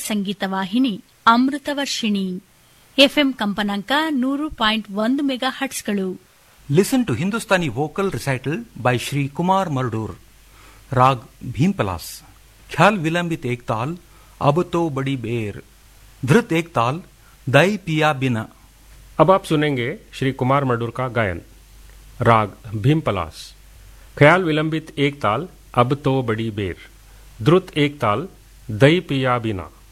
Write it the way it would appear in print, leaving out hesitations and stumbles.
ಸಂಗೀತ ವಾಹಿನಿ ಅಮೃತವರ್ಷಿಣಿ ಎಫ್ಎಂ ಕಂಪನಾಂಕ 100.1 mega ಹರ್ಟ್ಸ್ಗಳು. Listen to Hindustani vocal recital by Shri Kumar Mardur. Rag Bhimpalas. ख्याल विलंबित एक ताल, अब तो बड़ी बेर. धृत एक ताल, दई पिया बिना. अब आप सुनेंगे श्री कुमार मडूर का गायन. राग भीमपलास. ख्याल विलंबित एक ताल, अब तो बड़ी बेर. द्रुत एक ताल, दई पिया बिना.